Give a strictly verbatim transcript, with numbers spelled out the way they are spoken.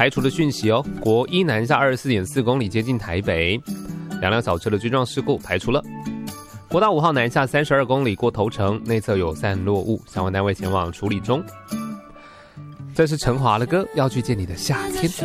排除的讯息哦，国一南下二十四点四公里接近台北，两辆小车的追撞事故排除了。国道五号南下三十二公里过头城，内侧有散落物，相关单位前往处理中。这是陈华的歌，要去见你的夏天。